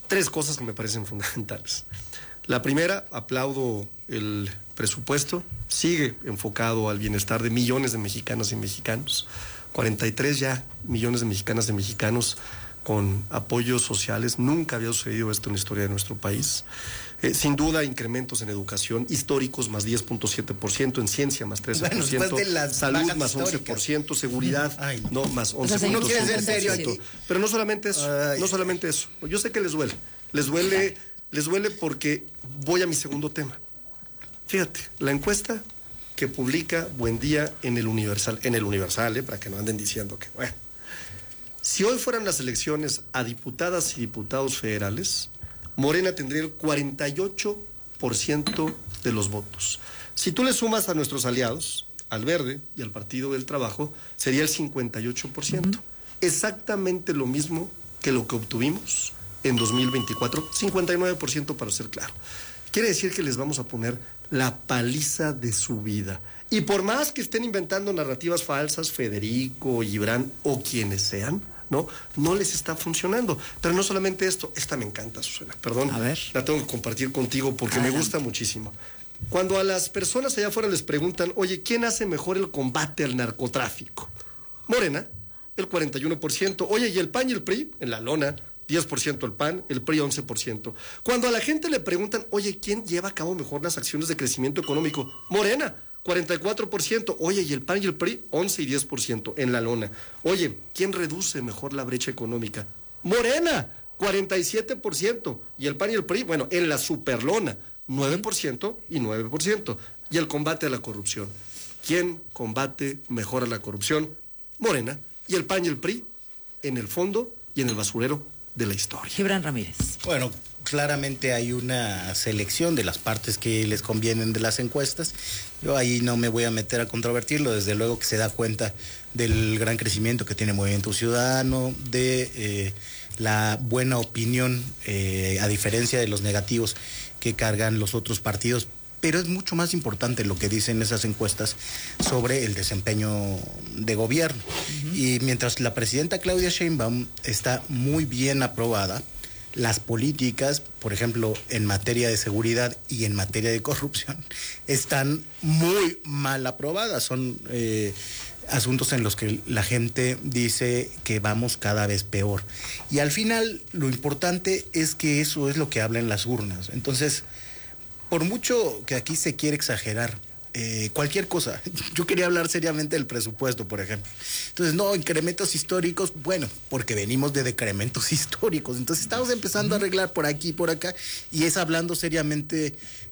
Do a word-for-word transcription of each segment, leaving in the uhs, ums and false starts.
tres cosas que me parecen fundamentales. La primera, aplaudo el presupuesto, sigue enfocado al bienestar de millones de mexicanas y mexicanos, cuarenta y tres ya millones de mexicanas y mexicanos con apoyos sociales. Nunca había sucedido esto en la historia de nuestro país. Eh, sin duda, incrementos en educación históricos, más diez punto siete por ciento, en ciencia, más trece por ciento, bueno, salud, más once por ciento, seguridad, Ay, no, más once por ciento. O sea, no quieres ser serio. Pero no solamente eso, Ay. no solamente eso. Yo sé que les duele, les duele, les duele porque voy a mi segundo tema. Fíjate, la encuesta que publica Buen Día en el Universal, en el Universal, eh, para que no anden diciendo que, bueno, si hoy fueran las elecciones a diputadas y diputados federales, Morena tendría el cuarenta y ocho por ciento de los votos. Si tú le sumas a nuestros aliados, al Verde y al Partido del Trabajo, sería el cincuenta y ocho por ciento. Uh-huh. Exactamente lo mismo que lo que obtuvimos en dos mil veinticuatro, cincuenta y nueve por ciento para ser claro. Quiere decir que les vamos a poner la paliza de su vida. Y por más que estén inventando narrativas falsas, Federico, Gibran o quienes sean, ¿no? No les está funcionando. Pero no solamente esto, esta me encanta, Susana, perdón. A ver. La tengo que compartir contigo porque Adelante. me gusta muchísimo. Cuando a las personas allá afuera les preguntan, oye, ¿quién hace mejor el combate al narcotráfico? Morena, el cuarenta y uno por ciento. Oye, ¿y el P A N y el P R I? En la lona, diez por ciento el P A N, el P R I once por ciento. Cuando a la gente le preguntan, oye, ¿quién lleva a cabo mejor las acciones de crecimiento económico? Morena, cuarenta y cuatro por ciento. Oye, ¿y el P A N y el P R I? once y diez por ciento en la lona. Oye, ¿quién reduce mejor la brecha económica? Morena, cuarenta y siete por ciento. Y el P A N y el P R I, bueno, en la superlona, nueve por ciento y nueve por ciento. Y el combate a la corrupción. ¿Quién combate mejor a la corrupción? Morena. Y el P A N y el P R I en el fondo y en el basurero de la historia. Gibran Ramírez. Bueno, claramente hay una selección de las partes que les convienen de las encuestas. Yo ahí no me voy a meter a controvertirlo, desde luego que se da cuenta del gran crecimiento que tiene Movimiento Ciudadano, de eh, la buena opinión, eh, a diferencia de los negativos que cargan los otros partidos. Pero es mucho más importante lo que dicen esas encuestas sobre el desempeño de gobierno. Uh-huh. Y mientras la presidenta Claudia Sheinbaum está muy bien aprobada, las políticas, por ejemplo, en materia de seguridad y en materia de corrupción, están muy mal aprobadas. Son eh, asuntos en los que la gente dice que vamos cada vez peor. Y al final, lo importante es que eso es lo que habla en las urnas. Entonces, por mucho que aquí se quiere exagerar, eh, cualquier cosa, yo quería hablar seriamente del presupuesto, por ejemplo. Entonces, no, incrementos históricos, bueno, porque venimos de decrementos históricos, entonces estamos empezando a arreglar por aquí y por acá, y es hablando seriamente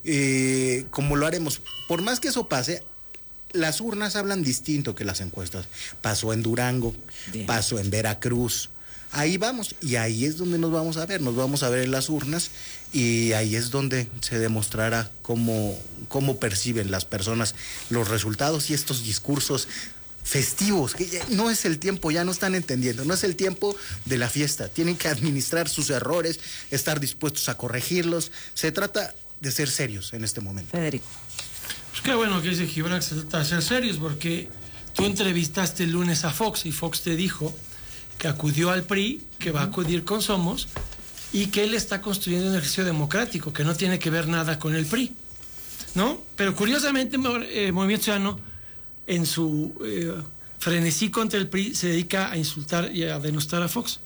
eh, como lo haremos. Por más que eso pase, las urnas hablan distinto que las encuestas. Pasó en Durango, Bien. pasó en Veracruz. Ahí vamos, y ahí es donde nos vamos a ver, nos vamos a ver en las urnas, y ahí es donde se demostrará cómo, cómo perciben las personas los resultados y estos discursos festivos, que ya no es el tiempo, ya no están entendiendo, no es el tiempo de la fiesta, tienen que administrar sus errores, estar dispuestos a corregirlos, se trata de ser serios en este momento. Federico. Pues qué bueno que dice Gibran que se trata de ser serios, porque tú entrevistaste el lunes a Fox y Fox te dijo que acudió al P R I, que va a acudir con Somos y que él está construyendo un ejercicio democrático que no tiene que ver nada con el P R I, ¿no? Pero curiosamente eh, Movimiento Ciudadano en su eh, frenesí contra el P R I se dedica a insultar y a denostar a Fox.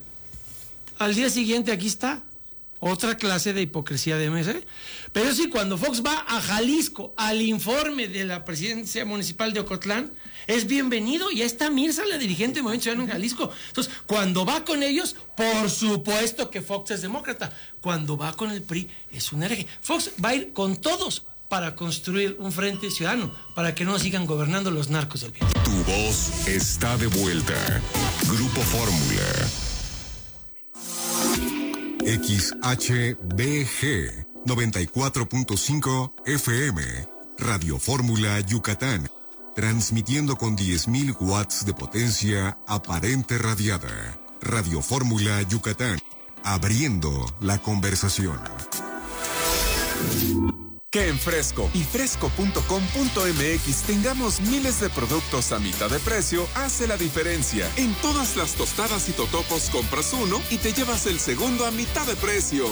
Al día siguiente aquí está otra clase de hipocresía de M S. Pero sí, cuando Fox va a Jalisco al informe de la presidencia municipal de Ocotlán, es bienvenido, y está Mirza, la dirigente de Movimiento Ciudadano en Jalisco. Entonces, cuando va con ellos, por supuesto que Fox es demócrata. Cuando va con el P R I, es un hereje. Fox va a ir con todos para construir un frente ciudadano, para que no sigan gobernando los narcos del bien. Tu voz está de vuelta. Grupo Fórmula. X H B G noventa y cuatro punto cinco F M, Radio Fórmula Yucatán, transmitiendo con diez mil watts de potencia aparente radiada. Radio Fórmula Yucatán, abriendo la conversación. Que en Fresco y fresco punto com punto m x tengamos miles de productos a mitad de precio hace la diferencia. En todas las tostadas y totopos compras uno y te llevas el segundo a mitad de precio.